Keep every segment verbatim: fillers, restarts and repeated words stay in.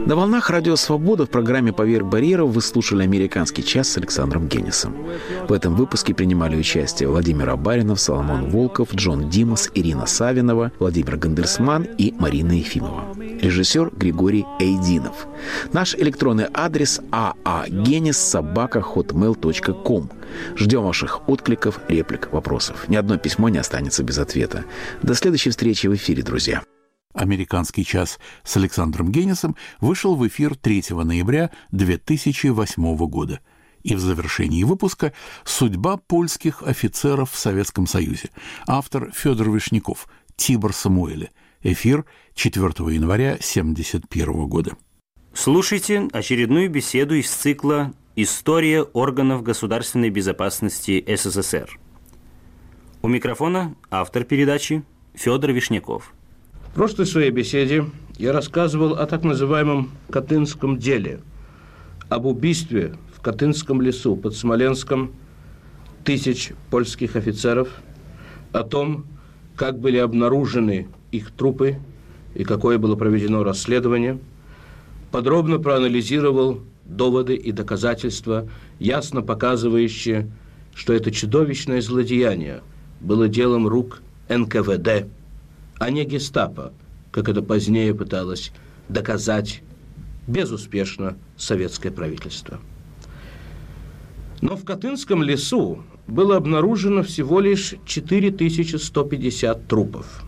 На волнах Радио Свобода в программе «Поверх барьеров» вы слушали «Американский час» с Александром Генисом. В этом выпуске принимали участие Владимир Абаринов, Соломон Волков, Джон Димас, Ирина Савинова, Владимир Гандерсман и Марина Ефимова. Режиссер Григорий Эйдинов. Наш электронный адрес aa.genis собака хотмейл точка ком. Ждем ваших откликов, реплик, вопросов. Ни одно письмо не останется без ответа. До следующей встречи в эфире, друзья. «Американский час» с Александром Генисом вышел в эфир третьего ноября две тысячи восьмого года. И в завершении выпуска «Судьба польских офицеров в Советском Союзе». Автор Федор Вишняков, Тибор Самуэле. Эфир четвёртого января семьдесят первого года. Слушайте очередную беседу из цикла «История органов государственной безопасности СССР». У микрофона автор передачи Федор Вишняков. В прошлой своей беседе я рассказывал о так называемом Катынском деле, об убийстве в Катынском лесу под Смоленском тысяч польских офицеров, о том, как были обнаружены их трупы и какое было проведено расследование, подробно проанализировал доводы и доказательства, ясно показывающие, что это чудовищное злодеяние было делом рук эн ка вэ дэ, а не гестапо, как это позднее пыталось доказать безуспешно советское правительство. Но в Катынском лесу было обнаружено всего лишь четыре тысячи сто пятьдесят трупов.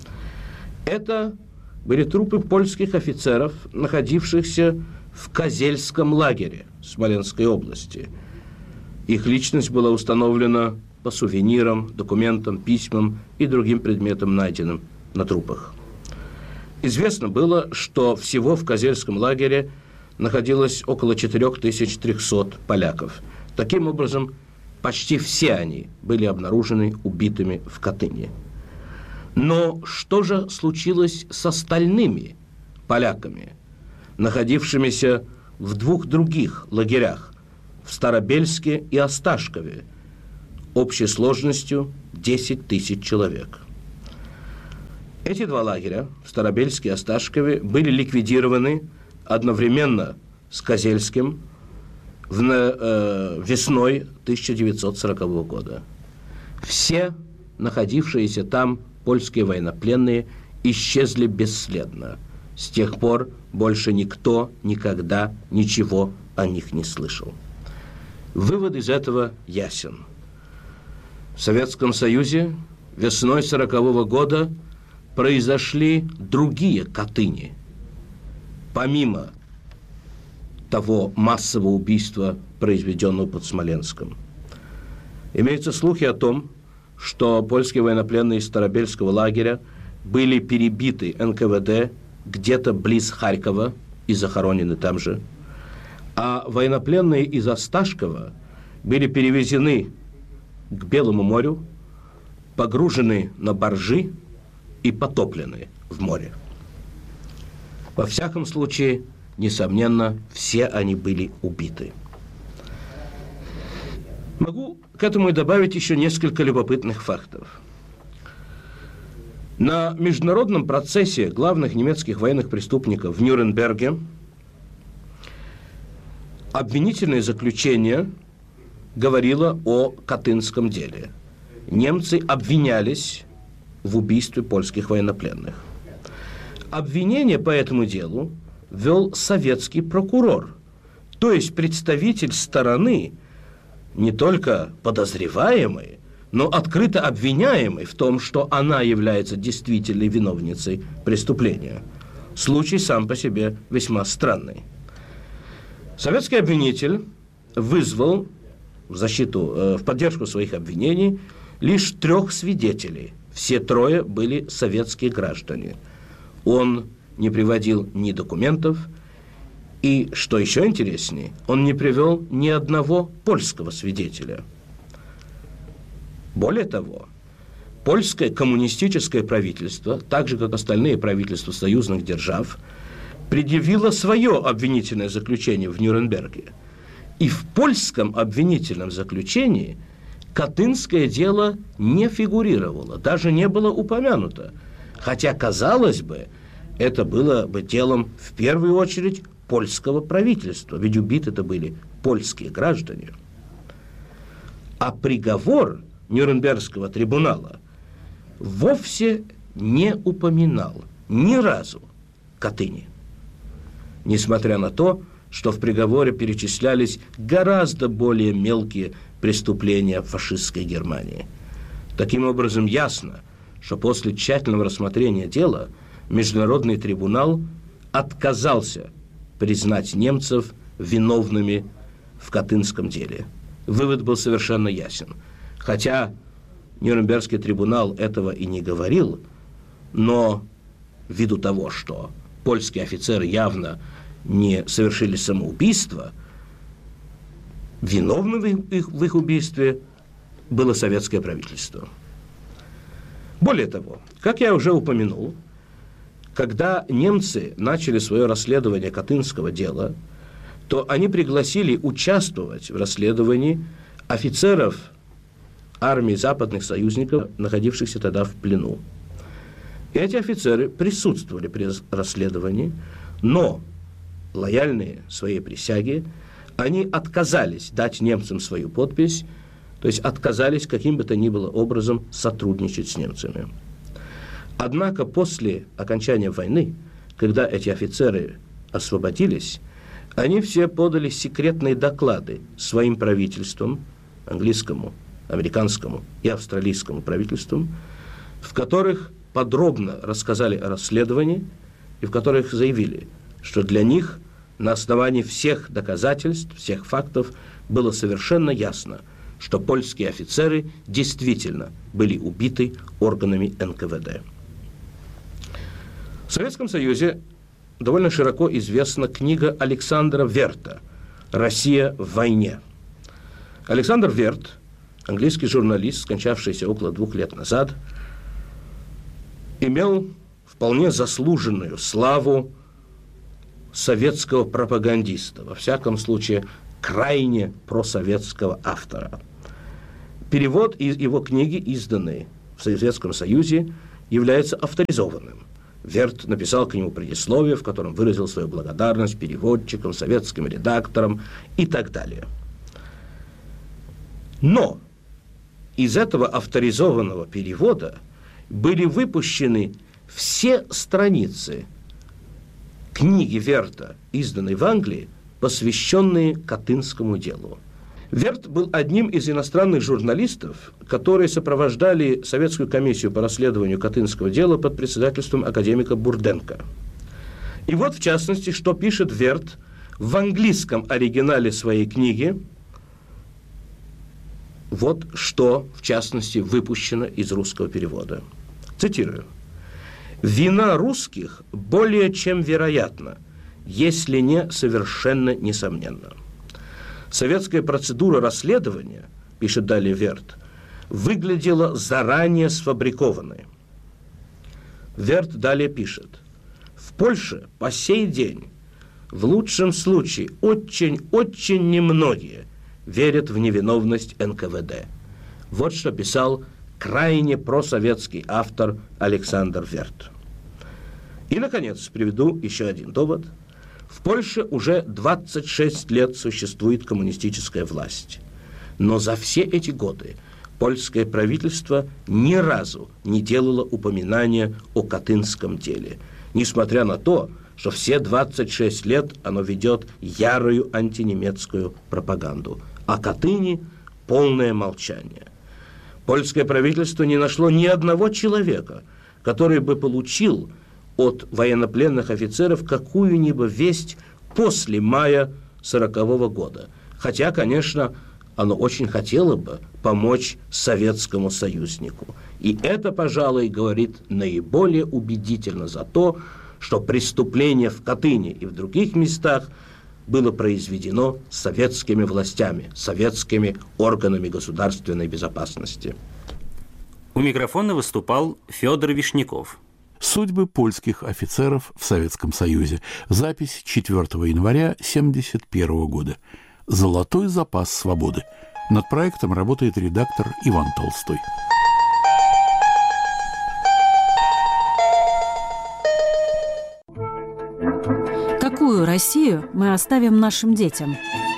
Это были трупы польских офицеров, находившихся в Козельском лагере Смоленской области. Их личность была установлена по сувенирам, документам, письмам и другим предметам, найденным на трупах. Известно было, что всего в Козельском лагере находилось около четыре тысячи триста поляков. Таким образом, почти все они были обнаружены убитыми в Катыни. Но что же случилось с остальными поляками, находившимися в двух других лагерях, в Старобельске и Осташкове, общей сложностью десять тысяч человек? Эти два лагеря, в Старобельске и Осташкове, были ликвидированы одновременно с Козельским в, э, весной тысяча девятьсот сорокового года. Все находившиеся там польские военнопленные исчезли бесследно. С тех пор больше никто никогда ничего о них не слышал. Вывод из этого ясен. В Советском Союзе весной сорокового года произошли другие Катыни, помимо того массового убийства, произведенного под Смоленском. Имеются слухи о том, что польские военнопленные из Старобельского лагеря были перебиты эн ка вэ дэ где-то близ Харькова и захоронены там же, а военнопленные из Осташкова были перевезены к Белому морю, погружены на баржи и потоплены в море. Во всяком случае, несомненно, все они были убиты. Могу к этому и добавить еще несколько любопытных фактов. На международном процессе главных немецких военных преступников в Нюрнберге обвинительное заключение говорило о Катынском деле. Немцы обвинялись в убийстве польских военнопленных. Обвинение по этому делу вел советский прокурор, то есть представитель стороны, не только подозреваемой, но открыто обвиняемой в том, что она является действительной виновницей преступления. Случай сам по себе весьма странный. Советский обвинитель вызвал в защиту, в поддержку своих обвинений лишь трех свидетелей. Все трое были советские граждане. Он не приводил ни документов, и, что еще интереснее, он не привел ни одного польского свидетеля. Более того, польское коммунистическое правительство, так же, как остальные правительства союзных держав, предъявило свое обвинительное заключение в Нюрнберге. И в польском обвинительном заключении Катынское дело не фигурировало, даже не было упомянуто. Хотя, казалось бы, это было бы делом в первую очередь польского правительства, ведь убиты-то были польские граждане. А приговор Нюрнбергского трибунала вовсе не упоминал ни разу Катыни, несмотря на то, что в приговоре перечислялись гораздо более мелкие преступления фашистской Германии. Таким образом, ясно, что после тщательного рассмотрения дела Международный трибунал отказался признать немцев виновными в Катынском деле. Вывод был совершенно ясен. Хотя Нюрнбергский трибунал этого и не говорил, но ввиду того, что польские офицеры явно не совершили самоубийство, виновным в их, в их убийстве было советское правительство. Более того, как я уже упомянул, когда немцы начали свое расследование Катынского дела, то они пригласили участвовать в расследовании офицеров армии западных союзников, находившихся тогда в плену. Эти офицеры присутствовали при расследовании, но, лояльные своей присяге, они отказались дать немцам свою подпись, то есть отказались каким бы то ни было образом сотрудничать с немцами. Однако после окончания войны, когда эти офицеры освободились, они все подали секретные доклады своим правительствам, английскому, американскому и австралийскому правительствам, в которых подробно рассказали о расследовании и в которых заявили, что для них на основании всех доказательств, всех фактов было совершенно ясно, что польские офицеры действительно были убиты органами эн ка вэ дэ. В Советском Союзе довольно широко известна книга Александра Верта «Россия в войне». Александр Верт, английский журналист, скончавшийся около двух лет назад, имел вполне заслуженную славу советского пропагандиста, во всяком случае, крайне просоветского автора. Перевод из его книги, изданный в Советском Союзе, является авторизованным. Верт написал к нему предисловие, в котором выразил свою благодарность переводчикам, советским редакторам и так далее. Но из этого авторизованного перевода были выпущены все страницы книги Верта, изданной в Англии, посвященные Катынскому делу. Верт был одним из иностранных журналистов, которые сопровождали Советскую комиссию по расследованию Катынского дела под председательством академика Бурденко. И вот, в частности, что пишет Верт в английском оригинале своей книги. Вот что, в частности, выпущено из русского перевода. Цитирую. «Вина русских более чем вероятна, если не совершенно несомненно. Советская процедура расследования, пишет далее Верт, выглядела заранее сфабрикованной». Верт далее пишет: «В Польше по сей день в лучшем случае очень-очень немногие верят в невиновность эн ка вэ дэ». Вот что писал крайне просоветский автор Александр Верт. И, наконец, приведу еще один довод. В Польше уже двадцать шесть лет существует коммунистическая власть. Но за все эти годы польское правительство ни разу не делало упоминания о Катынском деле, несмотря на то, что все двадцать шесть лет оно ведет ярую антинемецкую пропаганду. О Катыни полное молчание. Польское правительство не нашло ни одного человека, который бы получил от военнопленных офицеров какую-нибудь весть после мая сорокового года. Хотя, конечно, оно очень хотело бы помочь советскому союзнику. И это, пожалуй, говорит наиболее убедительно за то, что преступление в Катыни и в других местах было произведено советскими властями, советскими органами государственной безопасности. У микрофона выступал Федор Вишняков. Судьбы польских офицеров в Советском Союзе. Запись четвёртого января тысяча девятьсот семьдесят первого года. «Золотой запас свободы». Над проектом работает редактор Иван Толстой. Какую Россию мы оставим нашим детям?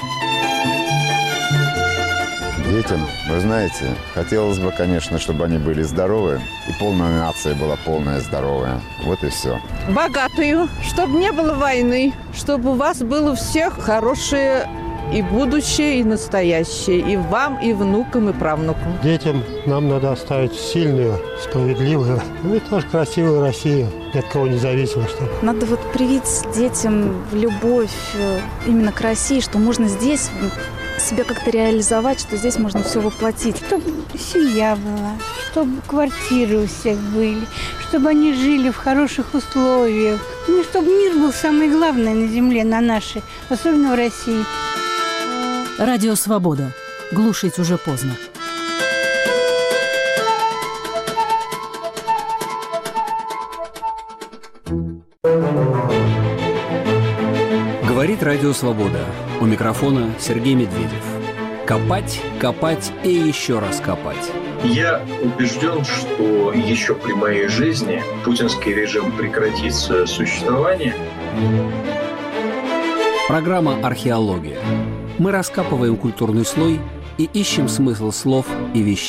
Детям, вы знаете, хотелось бы, конечно, чтобы они были здоровы, и полная нация была полная здоровая. Вот и все. Богатую, чтобы не было войны, чтобы у вас было у всех хорошее и будущее, и настоящее, и вам, и внукам, и правнукам. Детям нам надо оставить сильную, справедливую, ну и тоже красивую Россию, ни от кого не зависимо. Чтобы. Надо вот привить детям любовь именно к России, что можно здесь себя как-то реализовать, что здесь можно все воплотить. Чтобы семья была, чтобы квартиры у всех были, чтобы они жили в хороших условиях. Ну, чтобы мир был самое главное на земле, на нашей, особенно в России. Радио «Свобода». Глушить уже поздно. Говорит Радио «Свобода». У микрофона Сергей Медведев. Копать, копать и еще раз копать. Я убежден, что еще при моей жизни путинский режим прекратит свое существование. Программа «Археология». Мы раскапываем культурный слой и ищем смысл слов и вещей.